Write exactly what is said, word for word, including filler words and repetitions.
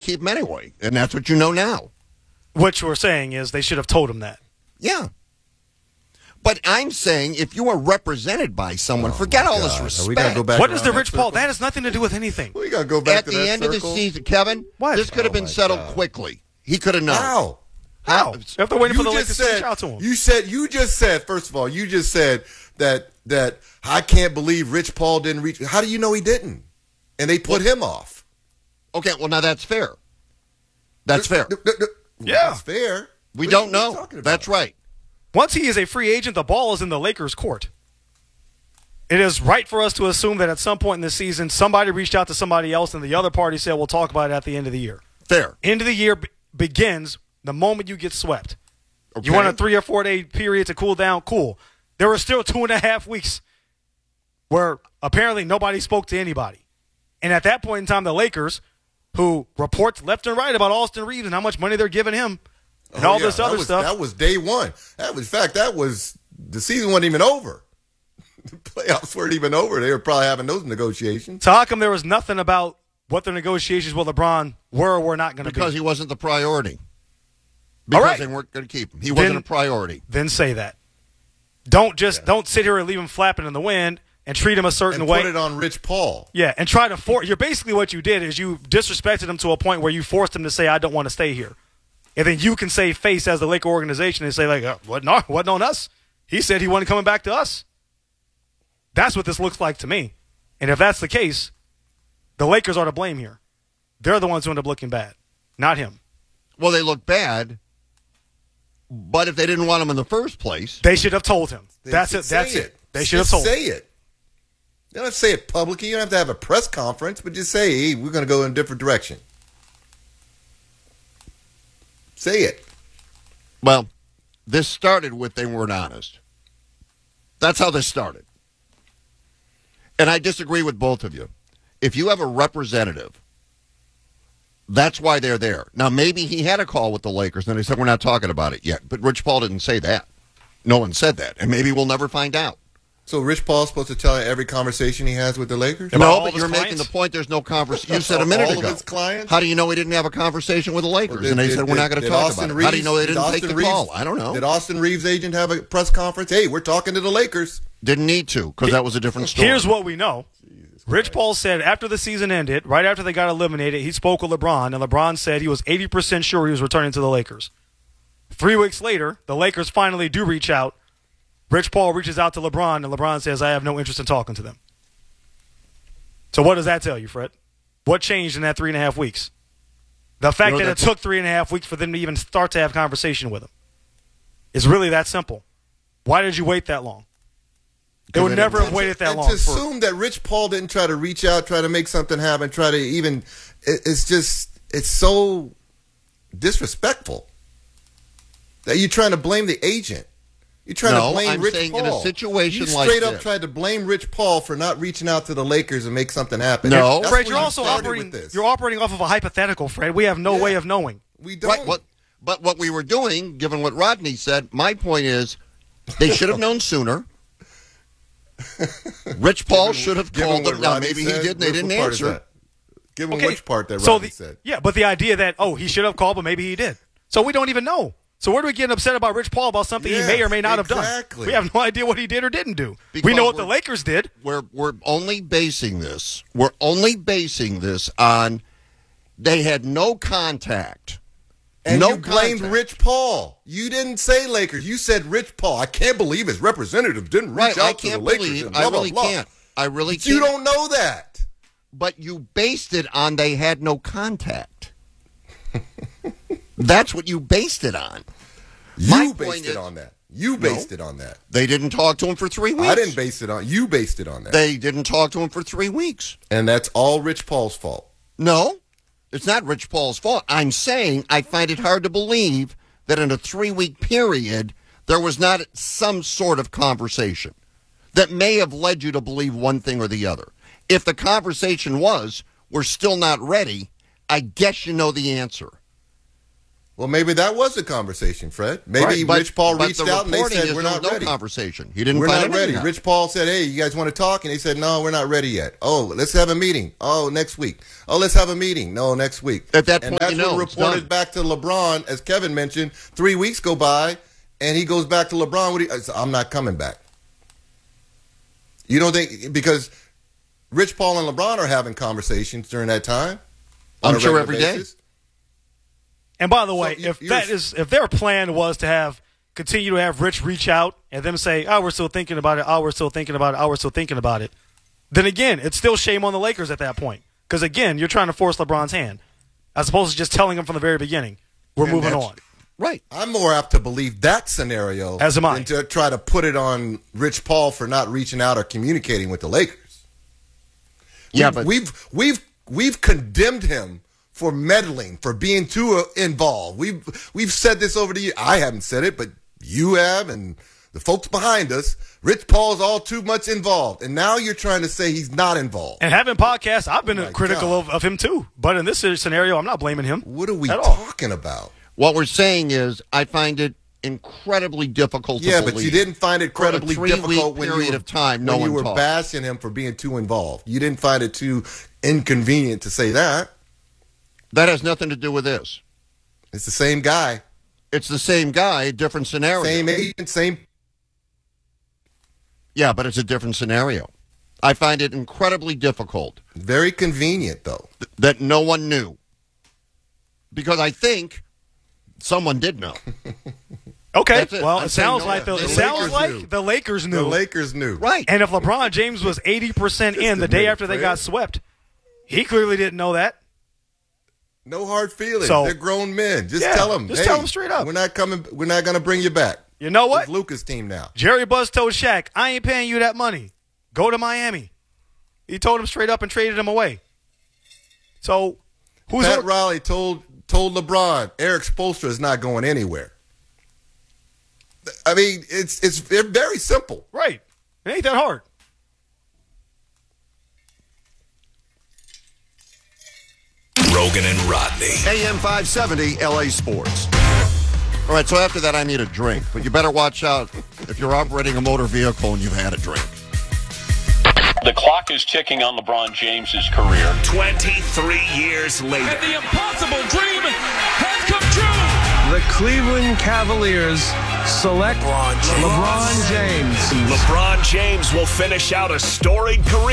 keep him anyway, and that's what you know now. What you're saying is they should have told him that. Yeah. But I'm saying if you are represented by someone, Oh forget all God. this Are we respect. gonna go back What is the around Rich that Paul? circle? That has nothing to do with anything. We got to go back At to the that end of the circle? season, Kevin, What? this could have Oh, been my settled God. quickly. He could have known. How? How? After waiting for the You Lakers just to reach said, out to him. you said, you just said, first of all, you just said that, that I can't believe Rich Paul didn't reach. How do you know he didn't? And they put him off. Okay, well, now that's fair. That's fair. Yeah. That's fair. We What don't are you know. talking about? That's right. Once he is a free agent, the ball is in the Lakers' court. It is right for us to assume that at some point in the season, somebody reached out to somebody else and the other party said, we'll talk about it at the end of the year. Fair. End of the year b- begins the moment you get swept. Okay. You want a three or four day period to cool down? Cool. There were still two and a half weeks where apparently nobody spoke to anybody. And at that point in time, the Lakers, who reports left and right about Austin Reeves and how much money they're giving him and Oh, all yeah, this that other was, stuff. That was day one. That was, in fact, that was, the season wasn't even over. The playoffs weren't even over. They were probably having those negotiations. So how come there was nothing about what the negotiations with LeBron were or were not going to be? Because he wasn't the priority. Because right. they weren't going to keep him. He wasn't Then- a priority. Then say that. Don't just don't sit here and leave him flapping in the wind and treat him a certain And way. put it on Rich Paul. Yeah, and try to force. You're basically what you did is you disrespected him to a point where you forced him to say, "I don't want to stay here," and then you can save face as the Laker organization and say, "Like, uh, what? No, wasn't on us. He said he wasn't coming back to us." That's what this looks like to me. And if that's the case, the Lakers are to blame here. They're the ones who end up looking bad, not him. Well, they look bad, but if they didn't want him in the first place, They should have told him. They That's should it. That's say it. They should have Just told him. say it. You don't have to say it publicly. You don't have to have a press conference, but just say, hey, we're going to go in a different direction. Say it. well, this started with they weren't honest. That's how this started. And I disagree with both of you. If you have a representative, that's why they're there. Now, maybe he had a call with the Lakers, and they said, we're not talking about it yet. But Rich Paul didn't say that. No one said that. And maybe we'll never find out. So Rich Paul's supposed to tell you every conversation he has with the Lakers? About no, all but of his you're making clients? the point there's no conversation. You said a minute All of ago. his clients? How do you know he didn't have a conversation with the Lakers? Well, did- and they did- said, we're not going to did talk Austin about it. How do you Reeves- know they did didn't take Austin the Reeves- call? I don't know. Did Austin Reeves' agent have a press conference? Hey, we're talking to the Lakers. Didn't need to, because that was a different story. Here's what we know. Rich Paul said after the season ended, right after they got eliminated, he spoke with LeBron, and LeBron said he was eighty percent sure he was returning to the Lakers. Three weeks later, the Lakers finally do reach out. Rich Paul reaches out to LeBron, and LeBron says, I have no interest in talking to them. So what does that tell you, Fred? What changed in that three and a half weeks? The fact You know, that it that's- took three and a half weeks for them to even start to have conversation with him is really that simple. Why did you wait that long? They would they never didn't- have waited that and long. to for- assume that Rich Paul didn't try to reach out, try to make something happen, try to even, it, it's just, it's so disrespectful that you're trying to blame the agent. You're trying No, to blame I'm Rich saying Paul. in a situation you like straight up this. tried to blame Rich Paul for not reaching out to the Lakers and make something happen. No. That's Fred, where you're you also started operating. with this. You're operating off of a hypothetical, Fred. We have no Yeah. way of knowing. We don't. Right. What, but what we were doing, given what Rodney said, my point is they should have known sooner. Rich Paul Given- should have given called what them. Now, Rodney maybe said, he did and they what- didn't what part is answer. that? Give him Okay, which part that so Rodney the, said. Yeah, but the idea that, oh, he should have called, but maybe he did. So we don't even know. So where do we get upset about Rich Paul about something Yes, he may or may not have exactly. done? We have no idea what he did or didn't do. Because we know what the we're- Lakers did. We're we're only basing this. We're only basing this on they had no contact. And no you blamed contact. Rich Paul. You didn't say Lakers. You said Rich Paul. I can't believe his representative didn't reach Right, out I to the can't Lakers. believe. and I blah, blah, really blah. can't. I really But can't. you don't know that. But you based it on they had no contact. That's what you based it on. My You point based is- it on that. You based it on that. They didn't talk to him for three weeks. I didn't base it on. You based it on that. They didn't talk to him for three weeks. And that's all Rich Paul's fault. No, it's not Rich Paul's fault. I'm saying I find it hard to believe that in a three-week period there was not some sort of conversation that may have led you to believe one thing or the other. If the conversation was, we're still not ready, I guess you know the answer. Well, maybe that was a conversation, Fred. Maybe Right, but- Rich Paul but reached the out and they reporting said, is we're there not was no ready. conversation. He didn't We're find not anything ready. out. Rich Paul said, hey, you guys want to talk? And they said, no, we're not ready yet. Oh, let's have a meeting. Oh, next week. Oh, let's have a meeting. No, next week. At that and point, that's you know what it's reported done. back to LeBron, as Kevin mentioned. Three weeks go by, and he goes back to LeBron. What do you, I'm not coming back. You don't think, because Rich Paul and LeBron are having conversations during that time? on I'm a sure regular every day. basis? And by the way, you- if you're- that is if their plan was to have continue to have Rich reach out and them say, "Oh, we're still thinking about it. Oh, we're still thinking about it. Oh, we're still thinking about it," then again, it's still shame on the Lakers at that point. Because again, you're trying to force LeBron's hand, as opposed to just telling him from the very beginning, "We're And moving that's- on." Right. I'm more apt to believe that scenario As am I. than to try to put it on Rich Paul for not reaching out or communicating with the Lakers. Yeah, we've, but we've we've we've condemned him for meddling, for being too uh, involved. We've we've said this over the years. I haven't said it, but you have, and the folks behind us. Rich Paul's all too much involved, and now you're trying to say he's not involved. And having podcasts, I've been Oh my critical God. of, of him too. But in this scenario, I'm not blaming him. What are we at all. talking about? what we're saying is, I find it incredibly difficult Yeah, to but believe. you didn't find it For a credibly three-week difficult when you period were, of time, no when you one were talked. bashing him for being too involved. You didn't find it too inconvenient to say that. That has nothing to do with this. It's the same guy, It's the same guy, different scenario. same agent, same. Yeah, but it's a different scenario. I find it incredibly difficult Very convenient, though. th- that no one knew. Because I think someone did know. Okay, That's it. well, I'm it saying sounds no, like the, the it sounds Lakers like knew. the Lakers knew. The Lakers knew. Right. And if LeBron James was eighty percent in the day after they got swept, he clearly didn't know that. No hard feelings. So- They're grown men. Just Yeah, tell them. just hey, tell 'em straight up. We're not coming. We're not going to bring you back. You know what? It's Luka's team now. Jerry Buzz told Shaq, I ain't paying you that money. Go to Miami. He told him straight up and traded him away. So, who's Pat on- Riley told told LeBron, Eric Spoelstra is not going anywhere. I mean, it's it's very simple. Right. It ain't that hard. Rogan and Rodney. A M five seventy L A Sports. All right, so after that, I need a drink. But you better watch out if you're operating a motor vehicle and you've had a drink. The clock is ticking on LeBron James's career. twenty-three years later. And the impossible dream has come true. The Cleveland Cavaliers select LeBron James. LeBron James. LeBron James will finish out a storied career.